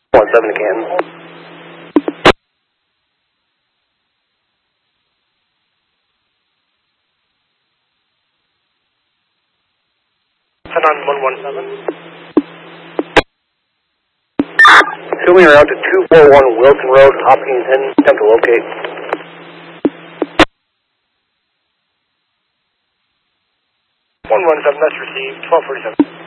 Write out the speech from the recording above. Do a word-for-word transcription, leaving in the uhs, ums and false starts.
one seven to Canton. ten on one one seven. Assuming around to two four one Wilson Road, Hopkins ten, attempt to locate. one one seven, that's received, twelve forty-seven.